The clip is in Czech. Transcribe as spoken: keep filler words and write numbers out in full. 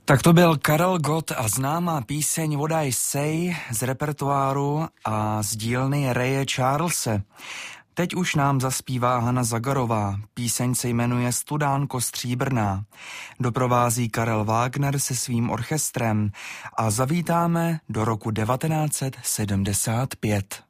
Tak to byl Karel Gott a známá píseň What I Say z repertoáru a z dílny Raye Charlese. Teď už nám zaspívá Hana Zagarová. Píseň se jmenuje Studánko stříbrná. Doprovází Karel Wagner se svým orchestrem a zavítáme do roku devatenáct set sedmdesát pět.